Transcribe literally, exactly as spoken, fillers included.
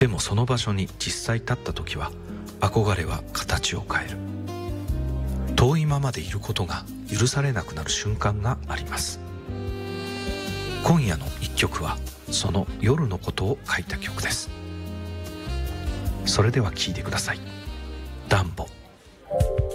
でもその場所に実際立った時は憧れは形を変える。遠いままでいることが許されなくなる瞬間があります。今夜の一曲はその夜のことを書いた曲です。それでは聴いてください。ダンボ。